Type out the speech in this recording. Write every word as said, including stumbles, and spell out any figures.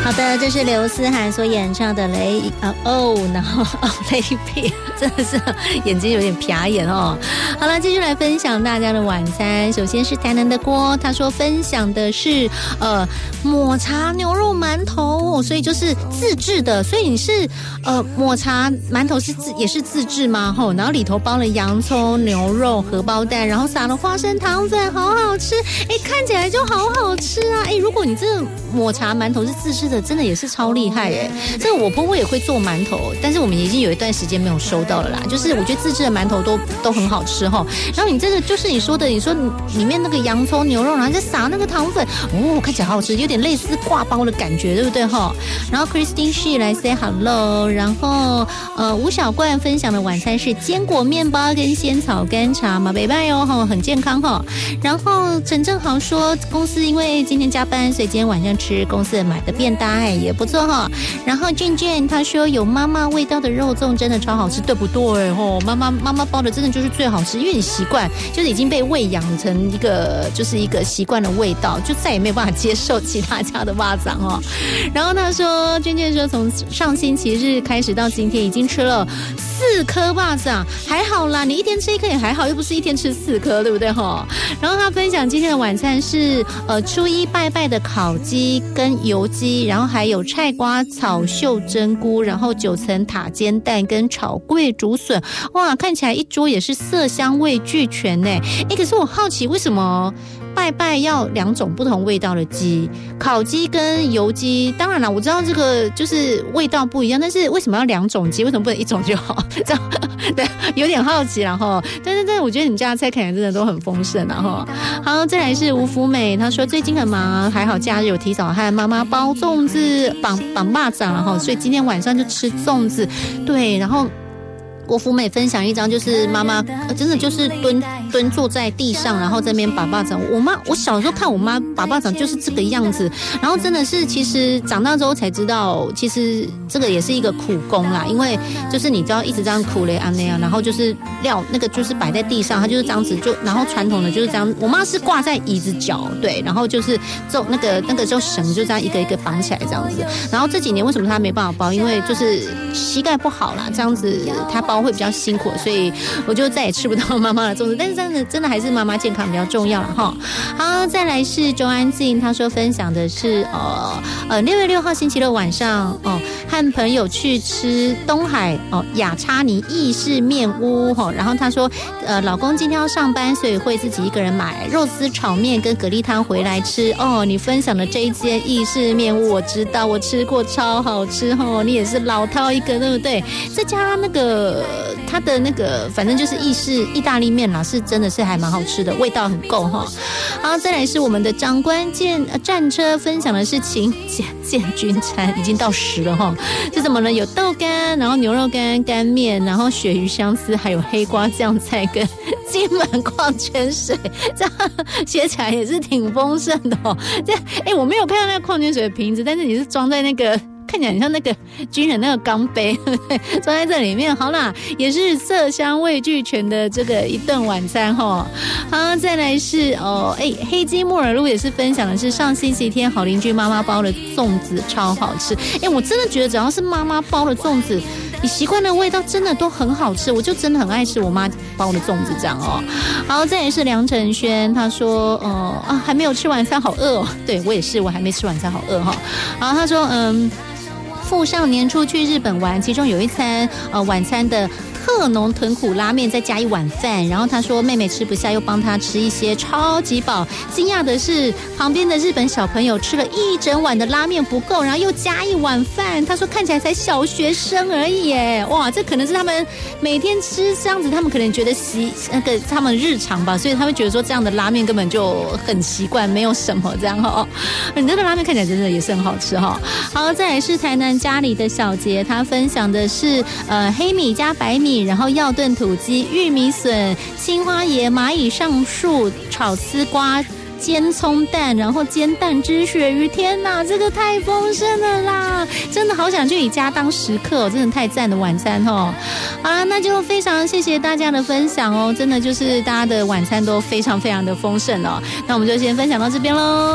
好的，这是刘思涵所演唱的雷啊哦，然后哦雷皮，真的是眼睛有点瞟眼哦。好了，继续来分享大家的晚餐。首先是台南的郭，他说分享的是呃抹茶牛肉馒头，所以就是自制的。所以你是呃抹茶馒头是自也是自制吗？吼，然后里头包了洋葱、牛肉、荷包蛋，然后撒了花生糖粉，好好吃。哎，看起来就好好吃啊！哎，如果你这个抹茶馒头是自制的，真的也是超厉害耶。这个我婆婆也会做馒头，但是我们已经有一段时间没有收到了啦。就是我觉得自制的馒头都都很好吃哈。然后你这个就是你说的，你说里面那个洋葱、牛肉，然后再撒那个糖粉，哦，看起来好好吃，有点类似挂包的感觉，对不对哈？然后 Christine She 来 say hello， 然后呃吴小冠分享的晚餐是坚果面包跟仙草干茶嘛，拜拜哦哈，很健康哈。然后陈正豪说公司因为今天加班，所以今天晚上吃公司买的便当，哎也不错哈。然后俊俊他说有妈妈味道的肉粽真的超好吃，对不对吼？妈妈妈妈包的真的就是最好吃，因为你习惯就是已经被喂养成一个就是一个习惯的味道，就再也没有办法接受其他家的蚂蚱哦。然后他说俊俊说从上星期日开始到今天已经吃了四颗蚂蚱，还好啦，你一天吃一颗也还好，又不是一天吃四颗，对不对吼？然后他分享今天的晚餐是呃初一拜拜的烤鸡跟油鸡，然后还有菜瓜草秀珍菇，然后九层塔煎蛋跟炒桂竹笋，哇，看起来一桌也是色香味俱全呢。哎，可是我好奇为什么拜拜要两种不同味道的鸡，烤鸡跟油鸡，当然了，我知道这个就是味道不一样，但是为什么要两种鸡？为什么不能一种就好？这样对，有点好奇啦哈。但是，但是我觉得你们家的菜看起来真的都很丰盛啊哈。好，再来是吴福美，她说最近很忙，还好假日有提早和妈妈包粽子、绑绑蚂蚱了哈，所以今天晚上就吃粽子。对，然后郭福美分享一张，就是妈妈、呃、真的就是蹲蹲坐在地上，然后在那边把蚂蚱。我妈，我小时候看我妈把蚂蚱就是这个样子，然后真的是，其实长大之后才知道，其实这个也是一个苦工啦，因为就是你知道一直这样苦嘞啊那样，然后就是料那个就是摆在地上，它就是这样子就，然后传统的就是这样，我妈是挂在椅子脚，对，然后就是就那个那个就绳就这样一个一个绑起来这样子，然后这几年为什么她没办法包，因为就是膝盖不好啦，这样子她包会比较辛苦，所以我就再也吃不到妈妈的粽子。但是真的真的还是妈妈健康比较重要了哈。好，再来是周安静，他说分享的是呃呃六月六号星期六晚上哦、呃，和朋友去吃东海哦、呃、雅差尼意式面屋哈、哦。然后他说呃老公今天要上班，所以会自己一个人买肉丝炒面跟蛤蜊汤回来吃哦。你分享的这一间意式面屋我知道，我吃过超好吃哦。你也是老饕一个对不对？这家那个。它的那个反正就是意式意大利面啦，是真的是还蛮好吃的，味道很够哈。好，再来是我们的长官舰战车分享的是勤俭建军餐，已经到十了哈。是什么呢？有豆干，然后牛肉干、干面，然后鳕鱼香丝，还有黑瓜酱菜跟金门矿泉水，这样写起来也是挺丰盛的哦。这哎，我没有看到那个矿泉水的瓶子，但是你是装在那个。看起来很像那个军人那个钢杯，装在这里面。好啦，也是色香味俱全的这个一顿晚餐哈。好，再来是哦，哎，黑金木耳露也是分享的是上星期天好邻居妈妈包的粽子，超好吃。哎，我真的觉得只要是妈妈包的粽子，你习惯的味道真的都很好吃，我就真的很爱吃我妈包的粽子这样哦。好，再来是梁晨轩，他说哦啊还没有吃晚餐，好饿哦。对我也是，我还没吃晚餐，好饿哈。然后他说嗯。附上年初去日本玩，其中有一餐呃晚餐的特浓豚骨拉面，再加一碗饭。然后他说妹妹吃不下，又帮他吃一些，超级饱。惊讶的是，旁边的日本小朋友吃了一整碗的拉面不够，然后又加一碗饭。他说看起来才小学生而已耶，哇，这可能是他们每天吃这样子，他们可能觉得习那个他们日常吧，所以他们觉得说这样的拉面根本就很习惯，没有什么这样哈。你这个拉面看起来真的也是很好吃哈。好，再来是台南家里的小杰，他分享的是呃黑米加白米，然后药炖土鸡、玉米笋、青花椰、蚂蚁上树、炒丝瓜、煎葱蛋，然后煎蛋汁鳕鱼，天哪，这个太丰盛了啦！真的好想去你家当食客哦，真的太赞的晚餐哦。好啦，那就非常谢谢大家的分享哦，真的就是大家的晚餐都非常非常的丰盛哦。那我们就先分享到这边喽。